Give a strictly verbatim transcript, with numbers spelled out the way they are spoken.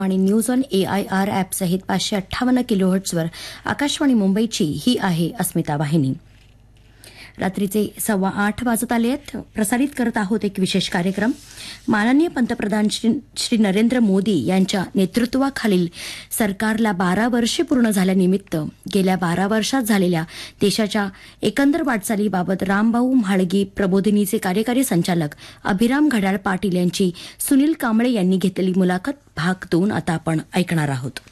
आणि news on A I R app सहित पाचशे अठ्ठावन्न किलोहर्ट्झवर आकाशवाणी मुंबईची ही आहे अस्मिता वाहिनी. रात्रीचे सव्वा आठ वाजत आले आहेत. प्रसारित करत आहोत एक विशेष कार्यक्रम. माननीय पंतप्रधान श्री, श्री नरेंद्र मोदी यांच्या नेतृत्वाखालील सरकारला बारा वर्षे पूर्ण झाल्यानिमित्त गेल्या बारा वर्षात झालेल्या देशाच्या एकंदर वाटचालीबाबत रामभाऊ म्हाळगी प्रबोधिनीचे कार्यकारी संचालक अभिराम घड्याळ पाटील यांची सुनील कांबळे यांनी घेतलेली मुलाखत भाग दोन आता आपण ऐकणार आहोत.